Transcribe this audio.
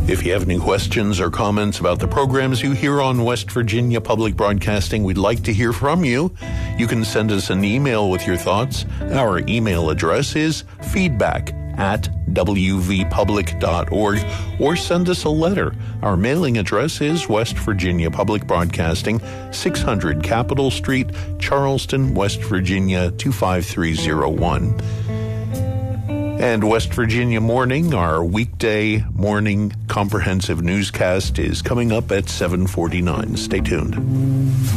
If you have any questions or comments about the programs you hear on West Virginia Public Broadcasting, we'd like to hear from you. You can send us an email with your thoughts. Our email address is feedback@wvpublic.org, or send us a letter. Our mailing address is West Virginia Public Broadcasting, 600 Capitol Street, Charleston, West Virginia, 25301. And West Virginia Morning, our weekday morning comprehensive newscast, is coming up at 7:49. Stay tuned.